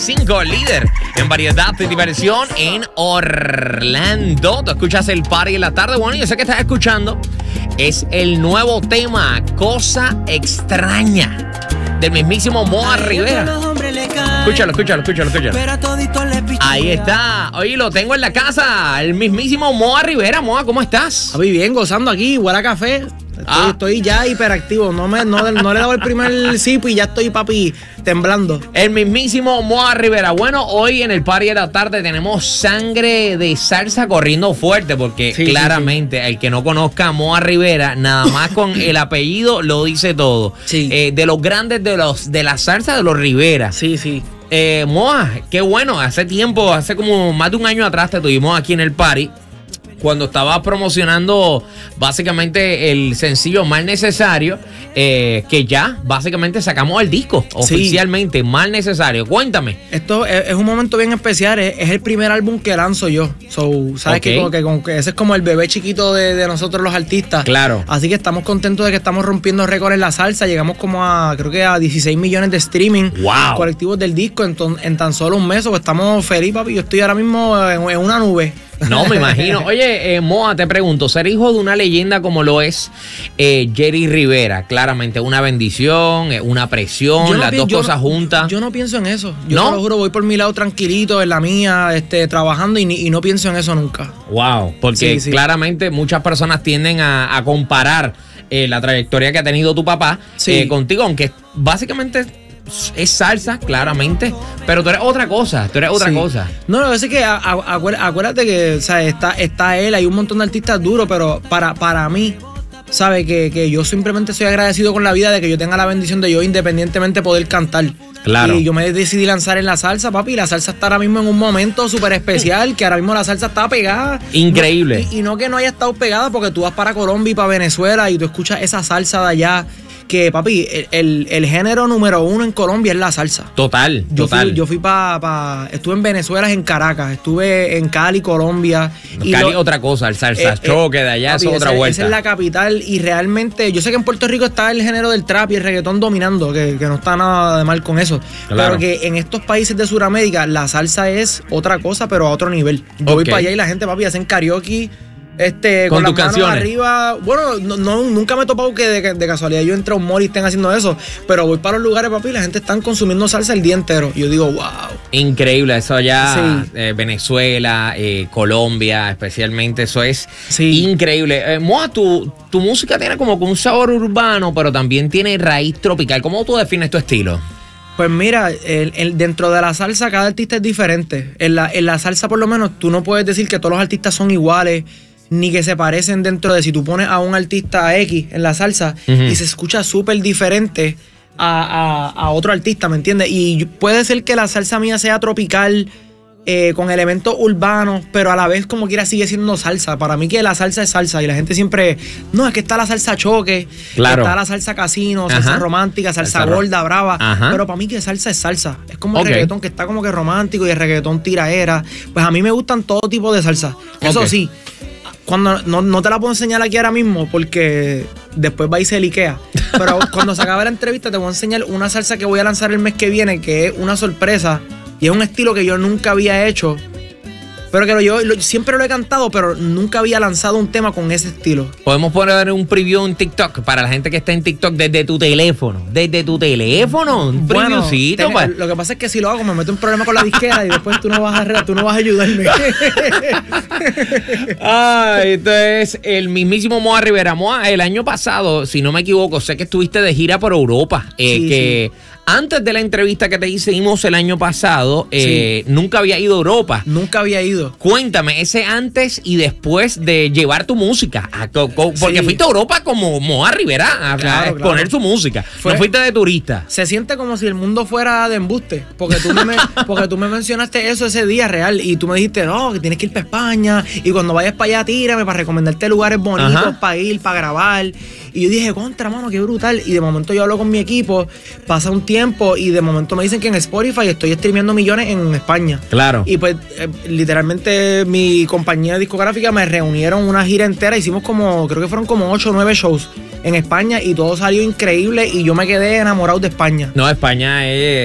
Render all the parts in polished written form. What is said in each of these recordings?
5, líder en variedad de diversión en Orlando. Tú escuchas el party en la tarde. Bueno, yo sé que estás escuchando. Es el nuevo tema, Cosa Extraña, del mismísimo Moa Rivera. Escúchalo. Ahí está. Oye, lo tengo en la casa. El mismísimo Moa Rivera. Moa, ¿cómo estás? Papi, bien, gozando aquí, huele café. Estoy ya hiperactivo. No le he dado el primer sip y ya estoy, papi, temblando. El mismísimo Moa Rivera. Bueno, hoy en el party de la tarde tenemos sangre de salsa corriendo fuerte, porque claramente el que no conozca a Moa Rivera, nada más con el apellido lo dice todo. Sí. De los grandes de la salsa de los Rivera. Sí. Moa, qué bueno. Hace tiempo, hace como más de un año atrás te tuvimos aquí en el party, cuando estaba promocionando básicamente el sencillo Mal Necesario, que ya básicamente sacamos el disco oficialmente, Mal Necesario. Cuéntame. Esto es un momento bien especial, es el primer álbum que lanzo yo. ¿Sabes? Que ese es como el bebé chiquito de nosotros los artistas. Claro. Así que estamos contentos de que estamos rompiendo récords en la salsa. Llegamos como creo que a 16 millones de streaming colectivos del disco en tan solo un mes. Estamos felices, papi. Yo estoy ahora mismo en una nube. No, me imagino. Oye, Moa, te pregunto, ser hijo de una leyenda como lo es Jerry Rivera, claramente una bendición, una presión, las dos cosas juntas. Yo no pienso en eso. Yo te lo juro, voy por mi lado tranquilito, en la mía, trabajando y no pienso en eso nunca. Wow, porque claramente muchas personas tienden a comparar la trayectoria que ha tenido tu papá contigo, aunque básicamente es salsa, claramente, pero tú eres otra cosa, No, lo que pasa es que acuérdate que, o sea, está él, hay un montón de artistas duros, pero para mí, ¿sabes? Que yo simplemente soy agradecido con la vida de que yo tenga la bendición de yo independientemente poder cantar. Claro. Y yo me decidí lanzar en la salsa, papi, y la salsa está ahora mismo en un momento súper especial, que ahora mismo la salsa está pegada. Increíble. Y no que no haya estado pegada, porque tú vas para Colombia y para Venezuela y tú escuchas esa salsa de allá. Que, papi, el género número 1 en Colombia es la salsa. Total. Yo fui estuve en Venezuela, en Caracas, estuve en Cali, Colombia. Cali otra cosa, el salsa choque de allá, papi, es otra vuelta. Esa es la capital y realmente, yo sé que en Puerto Rico está el género del trap y el reggaetón dominando, que no está nada de mal con eso. Claro. Pero que en estos países de Sudamérica la salsa es otra cosa, pero a otro nivel. Yo voy para allá y la gente, papi, hacen karaoke. Con las manos arriba. Bueno, nunca me he topado que de casualidad yo entre a un mall y estén haciendo eso, pero voy para los lugares, papi, y la gente está consumiendo salsa el día entero. Y yo digo, wow. Increíble, eso allá, Venezuela, Colombia, especialmente, eso es increíble. Moa, tu música tiene como que un sabor urbano, pero también tiene raíz tropical. ¿Cómo tú defines tu estilo? Pues mira, dentro de la salsa cada artista es diferente. En la salsa, por lo menos, tú no puedes decir que todos los artistas son iguales, ni que se parecen dentro de... Si tú pones a un artista X en la salsa y se escucha súper diferente a otro artista, ¿me entiendes? Y puede ser que la salsa mía sea tropical, con elementos urbanos, pero a la vez como quiera sigue siendo salsa. Para mí que la salsa es salsa y la gente siempre... No, es que está la salsa choque, está la salsa casino, salsa romántica, salsa gorda, brava. Pero para mí que salsa es salsa. Es como el reggaetón que está como que romántico y el reggaetón tiraera. Pues a mí me gustan todo tipo de salsa. Eso sí, cuando no te la puedo enseñar aquí ahora mismo porque después va y se liquea. Pero cuando se acabe la entrevista te voy a enseñar una salsa que voy a lanzar el mes que viene, que es una sorpresa y es un estilo que yo nunca había hecho, pero que yo siempre lo he cantado, pero nunca había lanzado un tema con ese estilo. Podemos poner un preview en TikTok para la gente que está en TikTok desde tu teléfono. Un previewcito. Lo que pasa es que si lo hago me meto en problema con la disquera y después tú no vas a ayudarme. Este es el mismísimo Moa Rivera. Moa, el año pasado, si no me equivoco, sé que estuviste de gira por Europa. Antes de la entrevista que te hicimos el año pasado, nunca había ido a Europa. Nunca había ido. Cuéntame, ese antes y después de llevar tu música. Porque fuiste a Europa como Moa Rivera a exponer su música. No fuiste de turista. Se siente como si el mundo fuera de embuste. Porque tú me mencionaste eso ese día real. Y tú me dijiste, no, que tienes que ir para España. Y cuando vayas para allá, tírame para recomendarte lugares bonitos para ir, para grabar. Y yo dije, contra, mano, qué brutal. Y de momento yo hablo con mi equipo, pasa un tiempo. tiempo y de momento me dicen que en Spotify estoy streameando millones en España. Claro. Y pues literalmente mi compañía discográfica me reunieron una gira entera, hicimos creo que fueron como 8 o 9 shows en España y todo salió increíble y yo me quedé enamorado de España. No, España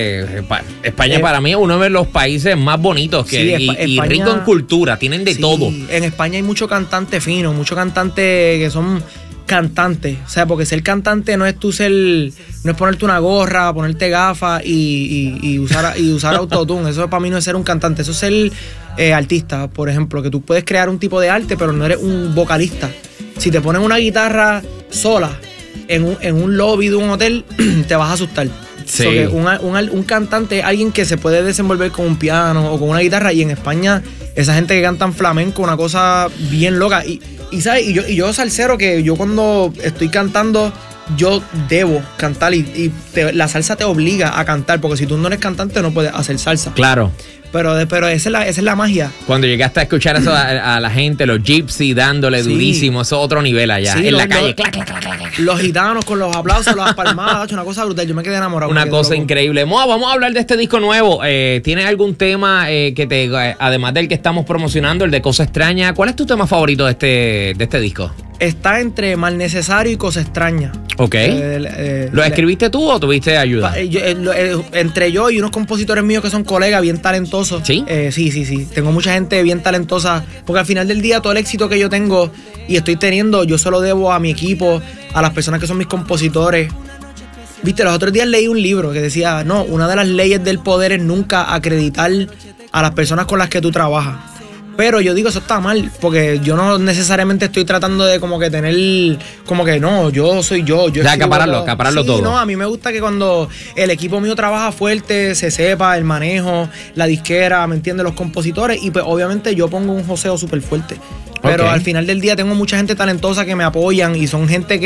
para mí es uno de los países más bonitos sí, y España, rico en cultura, tienen de todo. En España hay mucho cantante fino, muchos cantantes que son cantantes, o sea, porque ser cantante no es ponerte una gorra, ponerte gafas y usar autotune. Eso para mí no es ser un cantante, eso es ser artista, por ejemplo, que tú puedes crear un tipo de arte, pero no eres un vocalista. Si te ponen una guitarra sola en un lobby de un hotel, te vas a asustar. Sí. So que un cantante es alguien que se puede desenvolver con un piano o con una guitarra, y en España esa gente que canta en flamenco, una cosa bien loca. Y ¿sabes? Y yo salsero, que yo cuando estoy cantando, yo debo cantar la salsa te obliga a cantar, porque si tú no eres cantante no puedes hacer salsa. Claro. Pero esa es la magia. Cuando llegaste a escuchar eso a la gente, los gypsy dándole durísimo, eso es otro nivel allá, sí, en la calle. Clac, clac, clac, clac. Los gitanos con los aplausos, las palmadas, una cosa brutal. Yo me quedé enamorado. Una cosa increíble. Moa, vamos a hablar de este disco nuevo. ¿Tienes algún tema además del que estamos promocionando, el de Cosa Extraña? ¿Cuál es tu tema favorito de este disco? Está entre Mal Necesario y Cosa Extraña. Ok. ¿Lo escribiste tú o tuviste ayuda? Entre yo y unos compositores míos que son colegas bien talentosos. ¿Sí? Sí. Tengo mucha gente bien talentosa, porque al final del día todo el éxito que yo tengo y estoy teniendo, yo se lo debo a mi equipo, a las personas que son mis compositores. Viste, los otros días leí un libro que decía, no, una de las leyes del poder es nunca acreditar a las personas con las que tú trabajas. Pero yo digo, eso está mal, porque yo no necesariamente estoy tratando de como que tener, como que no, yo soy yo. De acapararlo todo. No, a mí me gusta que cuando el equipo mío trabaja fuerte, se sepa el manejo, la disquera, ¿me entiendes? Los compositores, y pues obviamente yo pongo un joseo súper fuerte. Pero al final del día tengo mucha gente talentosa que me apoyan y son gente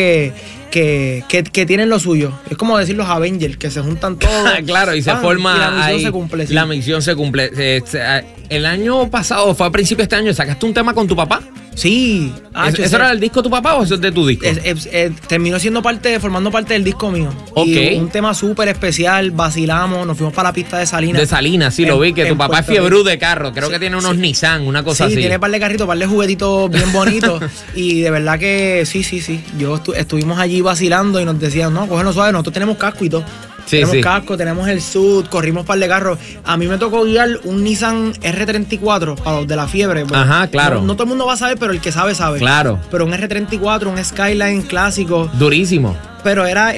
que tienen lo suyo. Es como decir los Avengers, que se juntan todos. Claro, y se forma. Y la misión ahí, se cumple. Sí. La misión se cumple. El año pasado, fue a principios de este año, ¿sacaste un tema con tu papá? Sí. ¿Eso era del disco de tu papá o eso es de tu disco? Terminó formando parte del disco mío. Y un tema súper especial, vacilamos, nos fuimos para la pista de Salinas. De Salinas, sí, lo vi, que tu papá es fiebrú de carro, creo que tiene unos Nissan, una cosa así. Sí, tiene par de carritos, par de juguetitos bien bonitos. Y de verdad que sí. Estuvimos allí vacilando y nos decían, no, cógenos suave, nosotros tenemos casco y todo. Tenemos casco, tenemos el sud, corrimos par de carros. A mí me tocó guiar un Nissan R34 para los de la fiebre. Bueno, ajá, claro. No todo el mundo va a saber, pero el que sabe. Claro. Pero un R34, un Skyline clásico. Durísimo. Pero era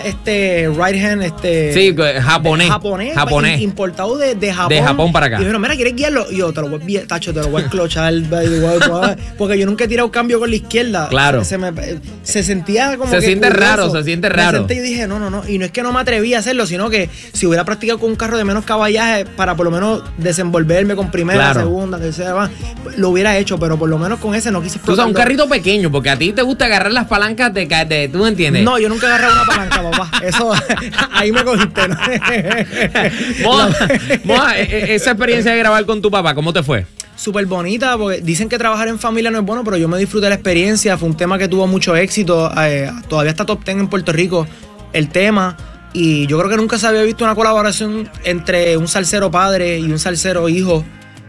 right hand, sí, japonés. Importado de Japón. De Japón para acá. Y dijeron, mira, ¿quieres guiarlo? Y yo, te lo voy a esclochar. Porque yo nunca he tirado cambio con la izquierda. Claro. Se sentía como se siente raro. Me senté y dije, no. Y no es que no me atreví a hacerlo, sino que si hubiera practicado con un carro de menos caballaje para por lo menos desenvolverme con primera, segunda, tercera, lo hubiera hecho, pero por lo menos con ese no quise explotar. O sea, un carrito pequeño, porque a ti te gusta agarrar las palancas de ¿tú me entiendes? No, yo nunca agarré una palanca, papá. Eso, ahí me cogiste, ¿no? Moa, esa experiencia de grabar con tu papá, ¿cómo te fue? Súper bonita, porque dicen que trabajar en familia no es bueno, pero yo me disfruté la experiencia. Fue un tema que tuvo mucho éxito. Todavía está top 10 en Puerto Rico el tema. Y yo creo que nunca se había visto una colaboración entre un salsero padre y un salsero hijo.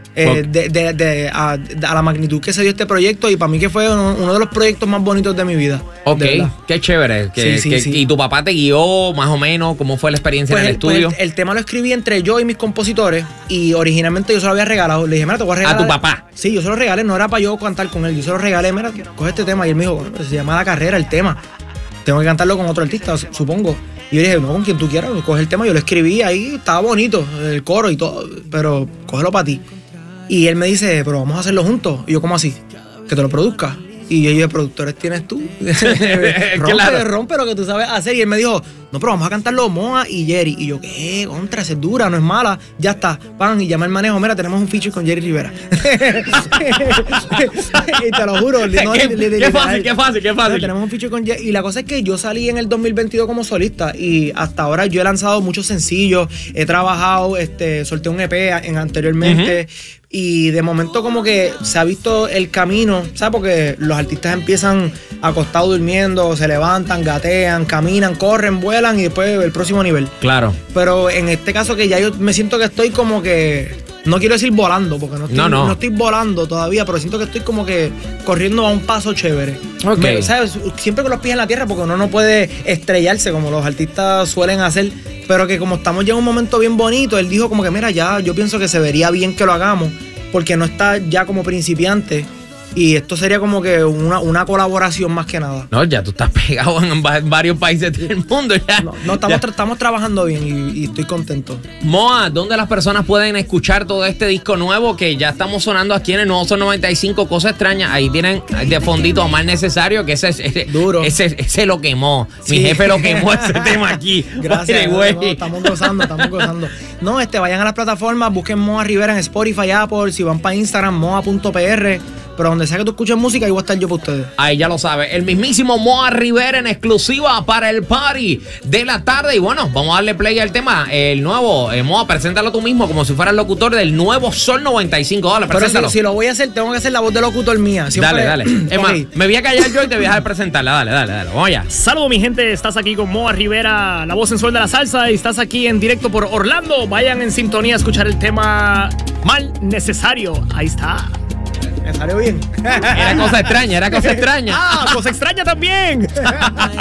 A la magnitud que se dio este proyecto, y para mí que fue uno de los proyectos más bonitos de mi vida. Ok, qué chévere. Sí. ¿Y tu papá te guió más o menos? ¿Cómo fue la experiencia en el estudio? Pues el tema lo escribí entre yo y mis compositores, y originalmente yo se lo había regalado. Le dije, mira, te voy a regalar. ¿A tu papá? Sí, yo se lo regalé, no era para yo cantar con él, yo se lo regalé, mira, coge este tema. Y él me dijo, bueno, se llama La Carrera el tema, tengo que cantarlo con otro artista, supongo. Y yo dije, no, con quien tú quieras, coge el tema. Yo lo escribí ahí, estaba bonito, el coro y todo, pero cógelo para ti. Y él me dice, pero vamos a hacerlo juntos. Y yo, ¿cómo así? Que te lo produzca. Y yo dije, productores tienes tú. Rompe lo que tú sabes hacer. Y él me dijo, no, pero vamos a cantarlo Moa y Jerry. Y yo, ¿qué? Contra, esa es dura, no es mala. Ya está. Pan, y llama el manejo. Mira, tenemos un feature con Jerry Rivera. Y te lo juro. Qué fácil. Tenemos un feature con Jerry. Y la cosa es que yo salí en el 2022 como solista. Y hasta ahora yo he lanzado muchos sencillos. He trabajado, solté un EP anteriormente. Y de momento como que se ha visto el camino, ¿sabes? Porque los artistas empiezan acostados durmiendo, se levantan, gatean, caminan, corren, vuelan. vuelan y después el próximo nivel. Claro. Pero en este caso que ya yo me siento que estoy como que, no quiero decir volando, porque no estoy volando todavía, pero siento que estoy como que corriendo a un paso chévere. Ok. ¿Sabes? Siempre con los pies en la tierra, porque uno no puede estrellarse como los artistas suelen hacer, pero que como estamos ya en un momento bien bonito, él dijo como que mira, ya yo pienso que se vería bien que lo hagamos, porque no está ya como principiante. Y esto sería como que una colaboración más que nada. No, ya tú estás pegado en varios países del mundo. Ya, estamos trabajando bien y estoy contento. Moa, ¿dónde las personas pueden escuchar todo este disco nuevo que ya estamos sonando aquí en el Nuevo Sol 95, Cosas Extrañas? Ahí tienen de fondito Mal Necesario, que ese duro. Ese lo quemó. Sí. Mi jefe lo quemó ese tema aquí. Gracias, güey. No, estamos gozando. No, vayan a las plataformas, busquen Moa Rivera en Spotify, Apple, si van para Instagram, moa.pr. Pero donde sea que tú escuches música, ahí voy a estar yo para ustedes. Ahí ya lo sabes. El mismísimo Moa Rivera en exclusiva para el party de la tarde. Y bueno, vamos a darle play al tema. El nuevo, Moa, preséntalo tú mismo como si fueras locutor del Nuevo Sol 95. Dale, preséntalo. Pero si lo voy a hacer, tengo que hacer la voz de locutor mía. Siempre... Dale. Es más, me voy a callar yo y te voy a dejar presentarla. Dale. Vamos allá. Saludos, mi gente. Estás aquí con Moa Rivera, la voz sensual de la salsa. Y estás aquí en directo por Orlando. Vayan en sintonía a escuchar el tema Mal Necesario. Ahí está. Me salió bien. Era cosa extraña. Cosa extraña también.